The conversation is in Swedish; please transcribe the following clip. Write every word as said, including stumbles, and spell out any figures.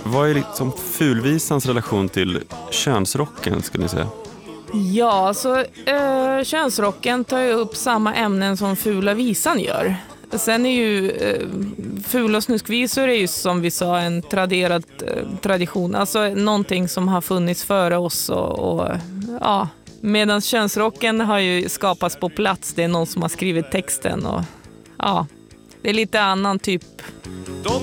Vad är liksom fulvisans relation till könsrocken, skulle ni säga? Ja, så eh, könsrocken tar ju upp samma ämnen som fula visan gör. Sen är ju eh, fula snuskvisor är ju som vi sa en traderad eh, tradition. Alltså någonting som har funnits före oss och, och ja. Medan könsrocken har ju skapats på plats. Det är någon som har skrivit texten och ja, det är lite annan typ